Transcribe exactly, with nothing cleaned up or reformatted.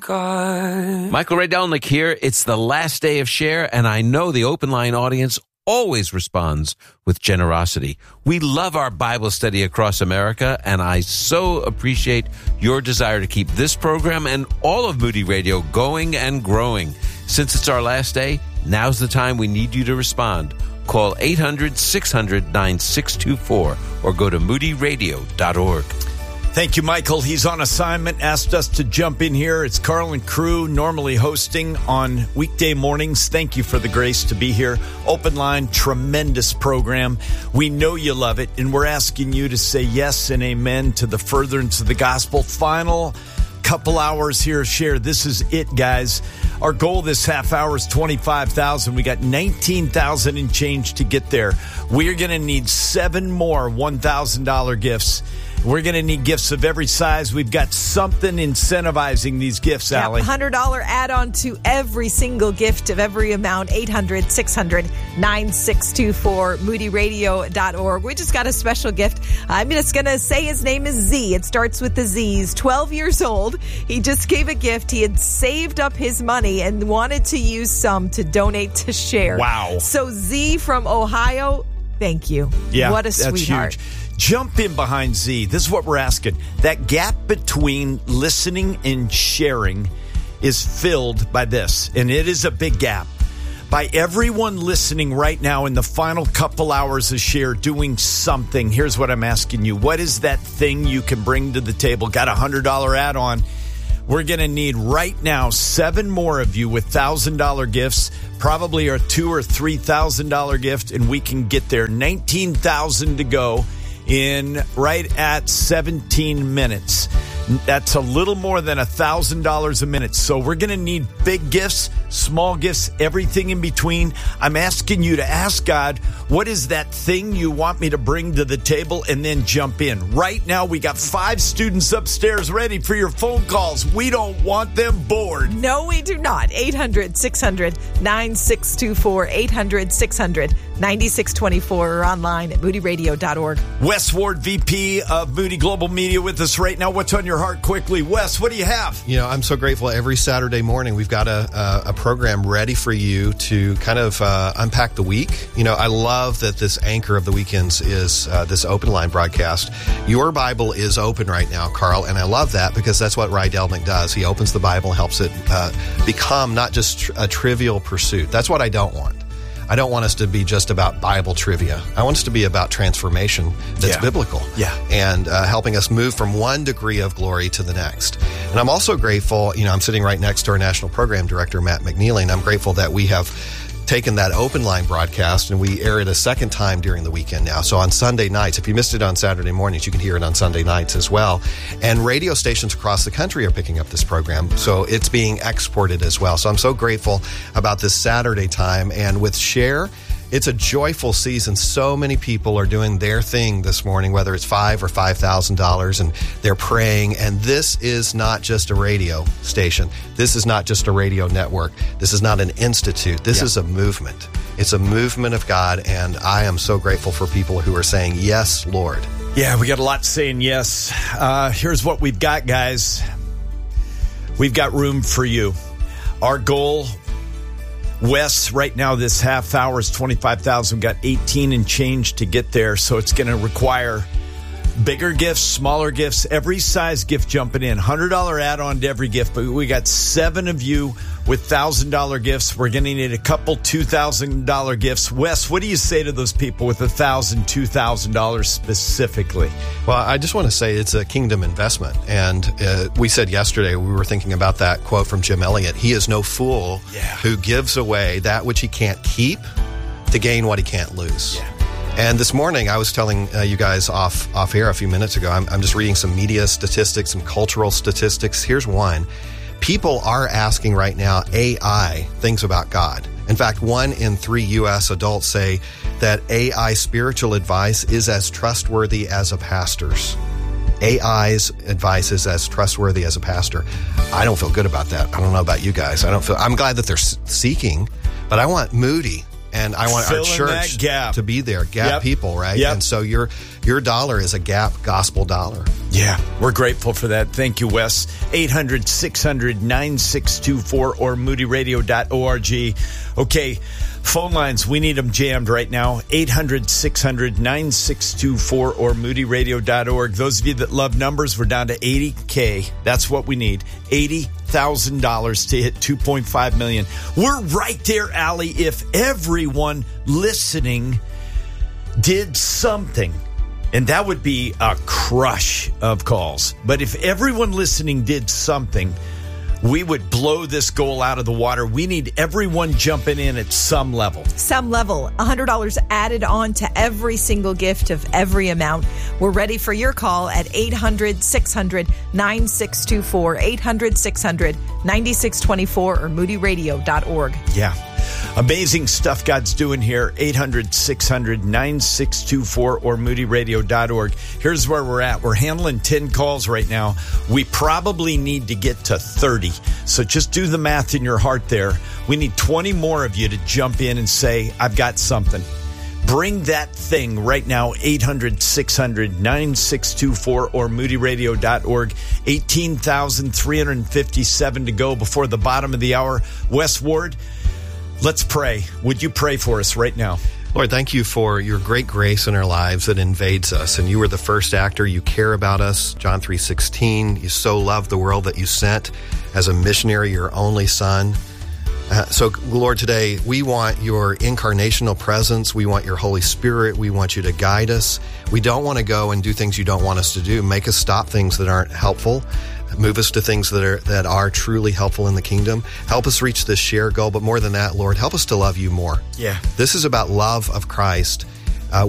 God. Michael Ray Delnick here. It's the last day of Share, and I know the open line audience always responds with generosity. We love our Bible study across America, and I so appreciate your desire to keep this program and all of Moody Radio going and growing. Since it's our last day, now's the time we need you to respond. Call eight hundred, six hundred, nine six two four or go to moody radio dot org. Thank you, Michael. He's on assignment, asked us to jump in here. It's Carl and crew normally hosting on weekday mornings. Thank you for the grace to be here. Open Line, tremendous program. We know you love it, and we're asking you to say yes and amen to the furtherance of the gospel. Final couple hours here, Share. This is it, guys. Our goal this half hour is twenty-five thousand. We got nineteen thousand and change to get there. We're going to need seven more one thousand dollars gifts. We're going to need gifts of every size. We've got something incentivizing these gifts, yep, Allie. one hundred dollars add-on to every single gift of every amount. eight hundred, six hundred, nine six two four, moody radio dot org. We just got a special gift. I'm just going to say his name is Z. It starts with the Z. He's twelve years old. He just gave a gift. He had saved up his money and wanted to use some to donate to Share. Wow. So Z from Ohio, thank you. Yeah, what a that's sweetheart. Huge. Jump in behind Z. This is what we're asking. That gap between listening and sharing is filled by this, and it is a big gap. By everyone listening right now in the final couple hours of Share doing something. Here's what I'm asking you. What is that thing you can bring to the table? Got a one hundred dollars add-on. We're going to need right now seven more of you with one thousand dollars gifts, probably a two thousand dollars or three thousand dollars gift, and we can get there. nineteen thousand to go in right at seventeen minutes. That's a little more than one thousand dollars a minute. So we're going to need big gifts, small gifts, everything in between. I'm asking you to ask God, what is that thing you want me to bring to the table, and then jump in. Right now, we got five students upstairs ready for your phone calls. We don't want them bored. No, we do not. eight hundred, six hundred, nine six two four, eight hundred, six hundred, nine six two four, or online at moody radio dot org. Wes Ward, V P of Moody Global Media, with us right now. What's on your heart quickly? Wes, what do you have? You know, I'm so grateful. Every Saturday morning, we've got a, a, a program ready for you to kind of uh, unpack the week. You know, I love that this anchor of the weekends is uh, this open line broadcast. Your Bible is open right now, Carl, and I love that because that's what Ray Delnick does. He opens the Bible and helps it uh, become not just tr- a trivial pursuit. That's what I don't want. I don't want us to be just about Bible trivia. I want us to be about transformation that's yeah. biblical. Yeah. And uh, helping us move from one degree of glory to the next. And I'm also grateful, you know, I'm sitting right next to our National Program Director, Matt McNeely, and I'm grateful that we have taken that open line broadcast and we air it a second time during the weekend now. So on Sunday nights, if you missed it on Saturday mornings, you can hear it on Sunday nights as well. And radio stations across the country are picking up this program. So it's being exported as well. So I'm so grateful about this Saturday time. And with Share, it's a joyful season. So many people are doing their thing this morning, whether it's five or five thousand dollars, and they're praying. And this is not just a radio station. This is not just a radio network. This is not an institute. This yeah. is a movement. It's a movement of God, and I am so grateful for people who are saying, yes, Lord. Yeah, we got a lot saying yes. Uh, here's what we've got, guys. We've got room for you. Our goal, Wes, right now this half hour is twenty-five thousand. We've got eighteen and change to get there, so it's going to require bigger gifts, smaller gifts, every size gift jumping in. one hundred dollars add-on to every gift, but we got seven of you with one thousand dollars gifts. We're going to need a couple two thousand dollars gifts. Wes, what do you say to those people with one thousand dollars, two thousand dollars specifically? Well, I just want to say it's a kingdom investment. And uh, we said yesterday, we were thinking about that quote from Jim Elliot. He is no fool yeah. who gives away that which he can't keep to gain what he can't lose. Yeah. And this morning, I was telling uh, you guys off off air a few minutes ago, I'm, I'm just reading some media statistics, some cultural statistics. Here's one. People are asking right now A I things about God. In fact, one in three U S adults say that A I spiritual advice is as trustworthy as a pastor's. A I's advice is as trustworthy as a pastor. I don't feel good about that. I don't know about you guys. I don't feel. I'm glad that they're seeking, but I want Moody. And I want Fill our church gap. to be there, gap yep. people, right? Yep. And so you're Your dollar is a Gap gospel dollar. Yeah, we're grateful for that. Thank you, Wes. eight hundred, six hundred, nine six two four or moody radio dot org. Okay, phone lines, we need them jammed right now. eight hundred, six hundred, nine six two four or moody radio dot org. Those of you that love numbers, we're down to eighty K. That's what we need. eighty thousand dollars to hit two point five million dollars. We're right there, Allie, if everyone listening did something. And that would be a crush of calls. But if everyone listening did something, we would blow this goal out of the water. We need everyone jumping in at some level. Some level. one hundred dollars added on to every single gift of every amount. We're ready for your call at eight hundred, six hundred, nine six two four, eight hundred, six hundred, nine six two four or moody radio dot org. Yeah. Amazing stuff God's doing here. eight hundred, six hundred, nine six two four or moody radio dot org. Here's where we're at. We're handling ten calls right now. We probably need to get to thirty. So just do the math in your heart there. We need twenty more of you to jump in and say, I've got something. Bring that thing right now, eight hundred, six hundred, nine six two four or moody radio dot org. eighteen thousand three hundred fifty-seven to go before the bottom of the hour. Wes Ward, let's pray. Would you pray for us right now? Lord, thank you for your great grace in our lives that invades us. And you were the first actor. You care about us. John three sixteen, you so loved the world that you sent as a missionary, your only son. Uh, so, Lord, today we want your incarnational presence. We want your Holy Spirit. We want you to guide us. We don't want to go and do things you don't want us to do. Make us stop things that aren't helpful. Move us to things that are that are truly helpful in the kingdom. Help us reach this shared goal. But more than that, Lord, help us to love you more. Yeah. This is about love of Christ